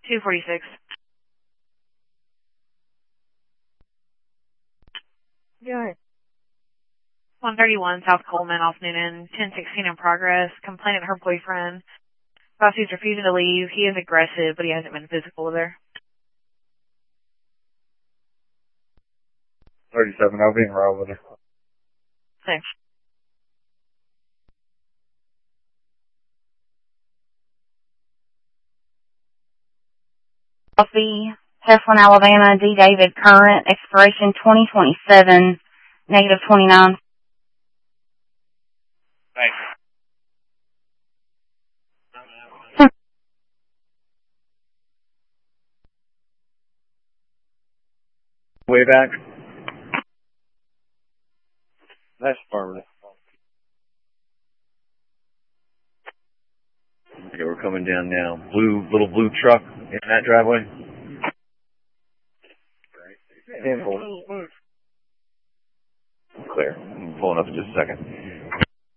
246. Go ahead. 131 South Coleman off Noonan, 1016 in progress. Complainant her boyfriend. While she's refusing to leave, he is aggressive, but he hasn't been physical with her. 37, I'll be in row with her. Thanks. Coffee, Heslin, Alabama, D. David, current, expiration 2027, negative 29. Thanks. Way back. That's affirmative. Okay, we're coming down now. Little blue truck in that driveway. Handful. Clear. I'm pulling up in just a second.